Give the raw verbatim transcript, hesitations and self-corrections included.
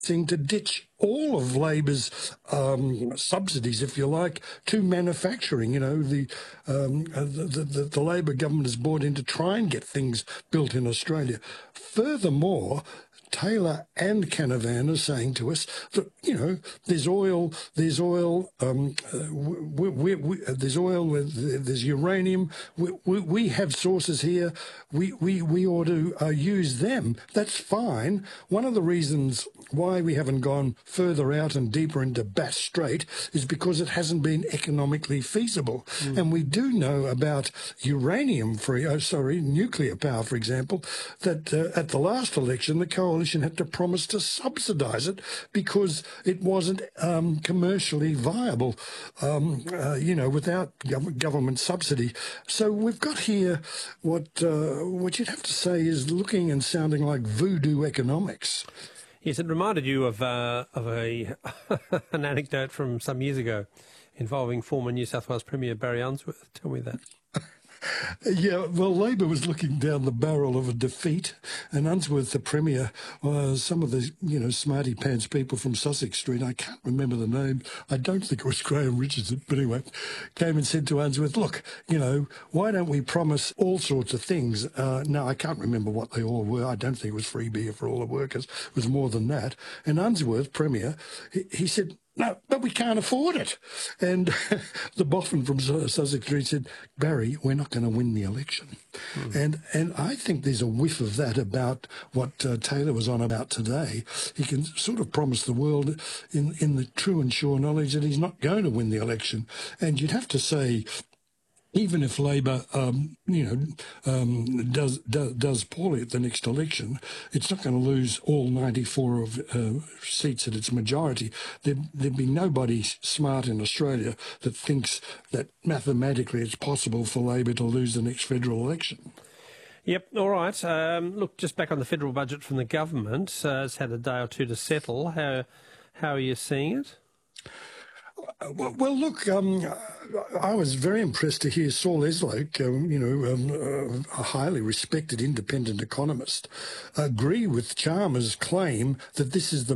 to ditch all of Labor's um, subsidies, if you like, to manufacturing. You know, the, um, the, the, the Labor government has bought in to try and get things built in Australia. Furthermore, Taylor and Canavan are saying to us that, you know, there's oil, there's oil, um, uh, we, we, we, there's oil, there's uranium. We, we, we have sources here. We, we, we ought to uh, use them. That's fine. One of the reasons why we haven't gone further out and deeper into Bass Strait is because it hasn't been economically feasible. Mm. And we do know about uranium free, oh, sorry, nuclear power, for example, that uh, at the last election, the coalition had to promise to subsidise it because it wasn't um, commercially viable, um, uh, you know, without gov government subsidy. So we've got here what uh, what you'd have to say is looking and sounding like voodoo economics. Yes, it reminded you of uh, of a an anecdote from some years ago involving former New South Wales Premier Barry Unsworth. Tell me that. Yeah, well, Labor was looking down the barrel of a defeat, and Unsworth, the Premier, uh, some of the, you know, smarty pants people from Sussex Street, I can't remember the name, I don't think it was Graham Richardson, but anyway, came and said to Unsworth, look, you know, why don't we promise all sorts of things? Uh, no, I can't remember what they all were. I don't think it was free beer for all the workers. It was more than that. And Unsworth, Premier, he, he said, no, but we can't afford it. And the boffin from Sussex Street said, Barry, we're not going to win the election. Mm. And and I think there's a whiff of that about what uh, Taylor was on about today. He can sort of promise the world in, in the true and sure knowledge that he's not going to win the election. And you'd have to say, even if Labor, um, you know, um, does, does does poorly at the next election, it's not going to lose all ninety-four of uh, seats at its majority. There'd, there'd be nobody smart in Australia that thinks that mathematically it's possible for Labor to lose the next federal election. Yep, all right. Um, look, just back on the federal budget from the government. Uh, it's had a day or two to settle. How, how are you seeing it? Well, well, look, um, I was very impressed to hear Saul Eslake, um, you know, um, a highly respected independent economist, agree with Chalmers' claim that this is the